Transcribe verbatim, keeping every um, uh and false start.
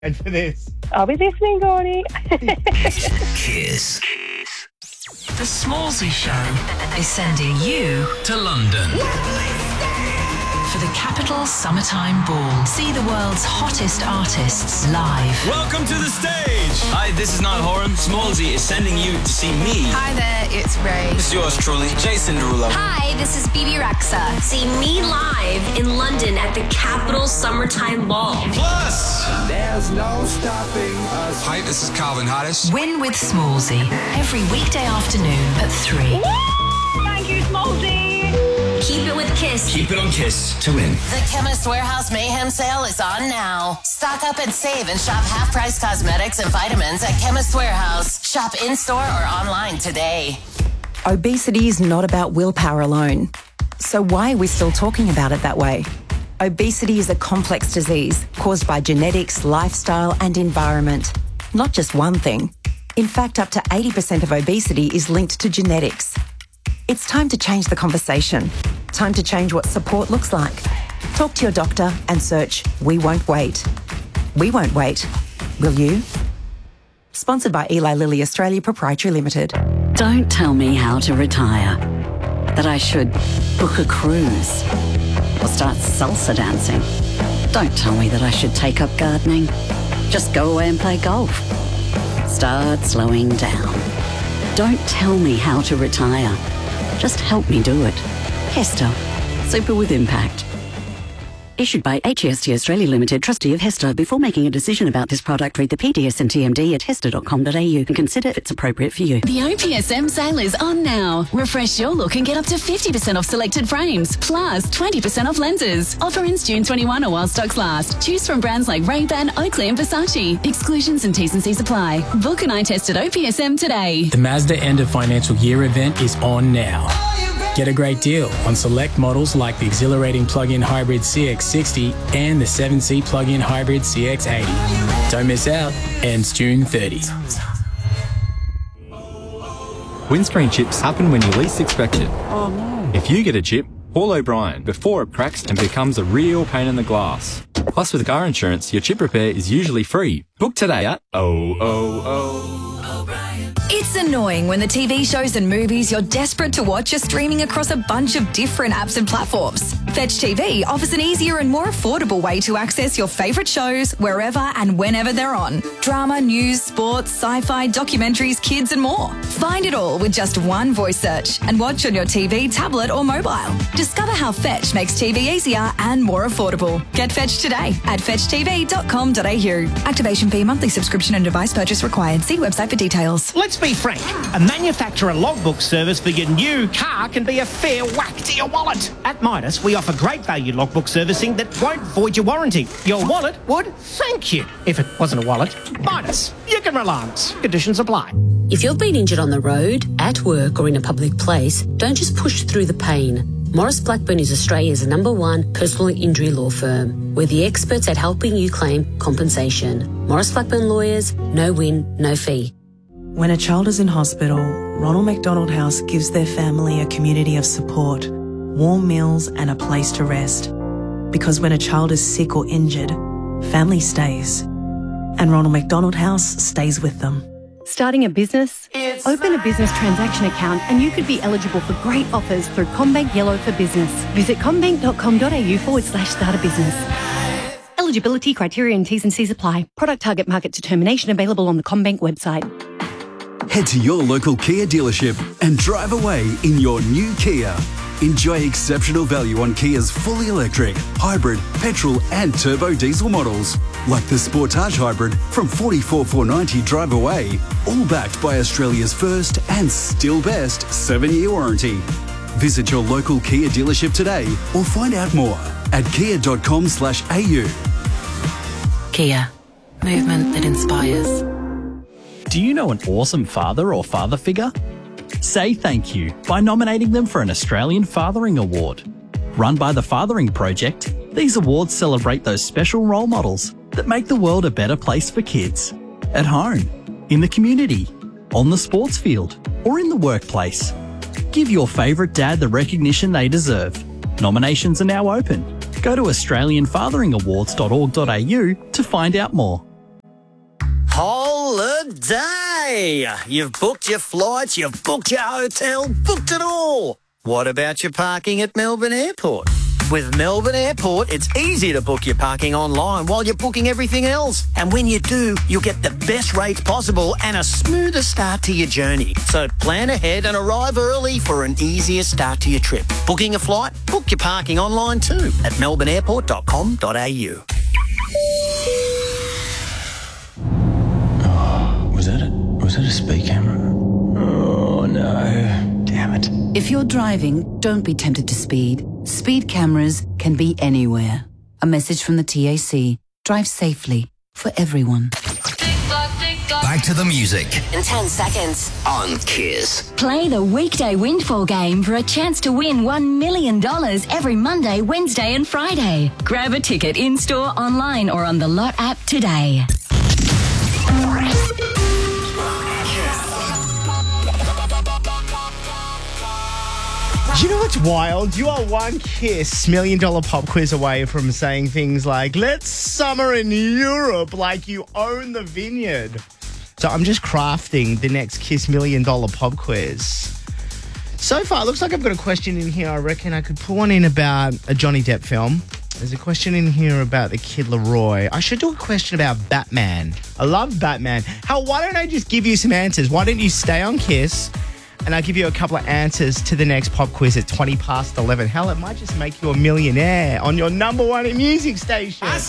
And for this. I'll be listening, Gordy. Kiss. The Smallsy Show is sending you to London for the Capital Summertime Ball. See the world's hottest artists live. Welcome to the stage. Hi, this is Niall Horan. Smallsy is sending you to see me. Hi there, it's Ray. This is yours truly, Jason Derulo. Hi, this is B B Rexa. See me live in London at the Capital Summertime Ball. Plus, there's no stopping us. Hi, this is Calvin Harris. Win with Smallsy every weekday afternoon at three. Woo! Thank you, Smallsy. Keep it with Kiss. keep it on Kiss to win. The Chemist Warehouse Mayhem Sale is on now. Stock up and save and shop half-price cosmetics and vitamins at Chemist Warehouse. Shop in-store or online today. Obesity is not about willpower alone. So why are we still talking about it that way? Obesity is a complex disease caused by genetics, lifestyle and environment. Not just one thing. In fact, up to eighty percent of obesity is linked to genetics. It's time to change the conversation. Time to change what support looks like. Talk to your doctor and search We Won't Wait. We won't wait. Will you? Sponsored by Eli Lilly Australia Proprietary Limited. Don't tell me how to retire. That I should book a cruise or start salsa dancing. Don't tell me that I should take up gardening. Just go away and play golf. Start slowing down. Don't tell me how to retire. Just help me do it. Hester. Super with impact. Issued by H E S T Australia Limited, trustee of Hester. Before making a decision about this product, read the P D S and T M D at hester dot com dot a u and consider if it's appropriate for you. The O P S M sale is on now. Refresh your look and get up to fifty percent off selected frames, plus twenty percent off lenses. Offer ends June twenty-first or while stocks last. Choose from brands like Ray-Ban, Oakley and Versace. Exclusions and T's and C's apply. Book an eye test at O P S M today. The Mazda end of financial year event is on now. Get a great deal on select models like the exhilarating plug-in hybrid C X sixty and the seven seat plug-in hybrid C X eighty. Don't miss out. Ends June thirtieth. Windscreen chips happen when you least expect it. Oh no. If you get a chip, call O'Brien before it cracks and becomes a real pain in the glass. Plus, with car insurance, your chip repair is usually free. Book today at oh oh oh. It's annoying when the T V shows and movies you're desperate to watch are streaming across a bunch of different apps and platforms. Fetch T V offers an easier and more affordable way to access your favourite shows wherever and whenever they're on. Drama, news, sports, sci-fi, documentaries, kids and more. Find it all with just one voice search and watch on your T V, tablet or mobile. Discover how Fetch makes T V easier and more affordable. Get Fetch today at fetch t v dot com dot a u. Activation fee, monthly subscription and device purchase required. See website for details. Let's be frank, a manufacturer logbook service for your new car can be a fair whack to your wallet. At Midas, we offer great value logbook servicing that won't void your warranty. Your wallet would thank you. If it wasn't a wallet, Midas, you can rely on us. Conditions apply. If you've been injured on the road, at work or in a public place, don't just push through the pain. Morris Blackburn is Australia's number one personal injury law firm. We're the experts at helping you claim compensation. Morris Blackburn Lawyers, no win, no fee. When a child is in hospital, Ronald McDonald House gives their family a community of support, warm meals and a place to rest. Because when a child is sick or injured, family stays. And Ronald McDonald House stays with them. Starting a business? It's Open a business transaction account and you could be eligible for great offers through CommBank Yellow for Business. Visit commbank dot com dot a u forward slash start a business. Eligibility criteria and T's and C's apply. Product target market determination available on the CommBank website. Head to your local Kia dealership and drive away in your new Kia. Enjoy exceptional value on Kia's fully electric, hybrid, petrol and turbo diesel models, like the Sportage Hybrid from forty-four thousand four hundred ninety dollars drive away, all backed by Australia's first and still best seven-year warranty. Visit your local Kia dealership today or find out more at kia dot com slash a u. Kia. Movement that inspires. Do you know an awesome father or father figure? Say thank you by nominating them for an Australian Fathering Award. Run by the Fathering Project, these awards celebrate those special role models that make the world a better place for kids. At home, in the community, on the sports field, or in the workplace. Give your favourite dad the recognition they deserve. Nominations are now open. Go to australian fathering awards dot org dot a u to find out more. Holiday! You've booked your flights, you've booked your hotel, booked it all. What about your parking at Melbourne Airport? With Melbourne Airport, it's easy to book your parking online while you're booking everything else. And when you do, you'll get the best rates possible and a smoother start to your journey. So plan ahead and arrive early for an easier start to your trip. Booking a flight? Book your parking online too at melbourne airport dot com dot a u. Oh, was that a, was that a speed camera? Oh, no. Damn it. If you're driving, don't be tempted to speed. Speed cameras can be anywhere. A message from the T A C. Drive safely for everyone. Back to the music In ten seconds. on Kiss. Play the weekday Windfall game for a chance to win one million dollars every Monday, Wednesday and Friday. Grab a ticket in-store, online or on the Lot app today. Do you know what's wild? You are one Kiss million dollar pop quiz away from saying things like, let's summer in Europe like you own the vineyard. So I'm just crafting the next Kiss million dollar pop quiz. So far, it looks like I've got a question in here. I reckon I could put one in about a Johnny Depp film. There's a question in here about the Kid Laroi. I should do a question about Batman. I love Batman. Hell, why don't I just give you some answers? Why don't you stay on Kiss? And I'll give you a couple of answers to the next pop quiz at twenty past eleven. Hell, it might just make you a millionaire on your number one music station.